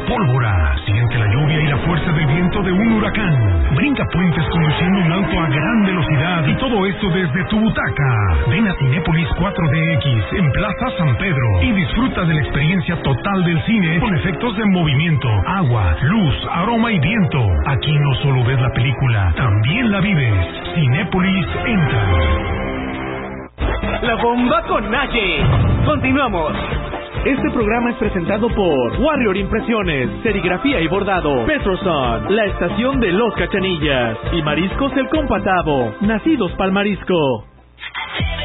pólvora. Siente la lluvia y la fuerza del viento de un huracán. Brinca puentes conduciendo un auto a gran velocidad y todo esto desde tu butaca. Ven a Cinépolis 4DX en Plaza San Pedro y disfruta de la experiencia total del cine con efectos de movimiento, agua, luz, aroma y viento. Aquí no solo ves la película, también la vives. Cinépolis entra. La bomba con Naye. Continuamos. Este programa es presentado por Warrior Impresiones, Serigrafía y Bordado, Petroson, La Estación de los Cachanillas y Mariscos El Compatavo, nacidos pa'l marisco.